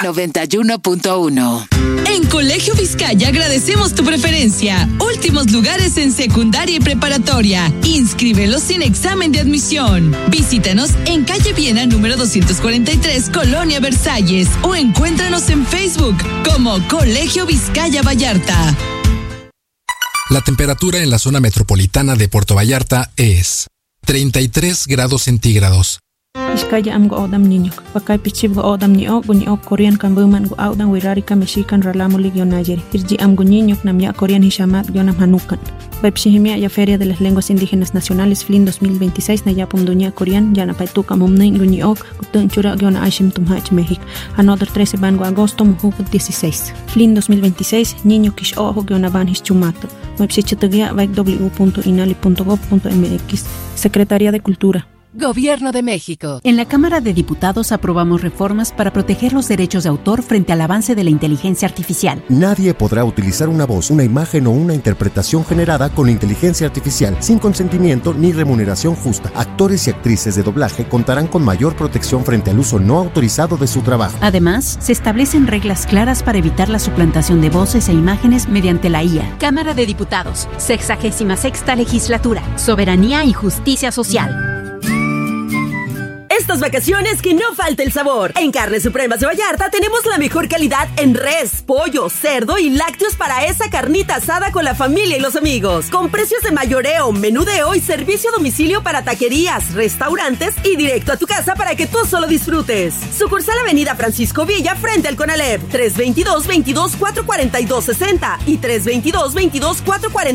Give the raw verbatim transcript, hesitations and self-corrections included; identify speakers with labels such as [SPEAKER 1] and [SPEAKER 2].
[SPEAKER 1] noventa y uno punto uno.
[SPEAKER 2] En Colegio Vizcaya agradecemos tu preferencia. Últimos lugares en secundaria y preparatoria. Inscríbelos sin examen de admisión. Visítanos en calle Viena número doscientos cuarenta y tres, Colonia Versalles, o encuéntranos en Facebook como Colegio Vizcaya Vallarta.
[SPEAKER 3] La temperatura en la zona metropolitana de Puerto Vallarta es treinta y tres grados centígrados.
[SPEAKER 4] Vizcaya am go odam niño, pakay pichib go odam ni og ni og Korean kan buman go odam wirari ka mexican ralamu ligionayeri. Irji am go niño nam ya Korean hishamat yonam hanukan. Pepshihimia ya Feria de las Lenguas Indígenas Nacionales F L I N dos mil veintiséis na ya pumduña Korean ya na paituka mumnin go ni og gutun chura yona ashim tumhach México. Another trece ban go agosto muhuk dieciséis. F L I N dos mil veintiséis niño kish ojo yona ban his chumato. Website w punto inali punto gov punto m x. Secretaría de Cultura.
[SPEAKER 1] Gobierno de México.
[SPEAKER 5] En la Cámara de Diputados aprobamos reformas para proteger los derechos de autor frente al avance de la inteligencia artificial.
[SPEAKER 6] Nadie podrá utilizar una voz, una imagen o una interpretación generada con inteligencia artificial sin consentimiento ni remuneración justa. Actores y actrices de doblaje contarán con mayor protección frente al uso no autorizado de su trabajo.
[SPEAKER 5] Además, se establecen reglas claras para evitar la suplantación de voces e imágenes mediante la I A. Cámara de Diputados, sexagésima sexta legislatura, soberanía y justicia social.
[SPEAKER 7] Estas vacaciones que no falte el sabor. En Carnes Supremas de Vallarta tenemos la mejor calidad en res, pollo, cerdo y lácteos para esa carnita asada con la familia y los amigos. Con precios de mayoreo, menudeo y servicio a domicilio para taquerías, restaurantes y directo a tu casa para que tú solo disfrutes. Sucursal Avenida Francisco Villa frente al Conalep. tres veintidós, veintidós, cuatrocientos cuarenta y dos, sesenta y tres veintidós, veintidós, cuatrocientos cuarenta.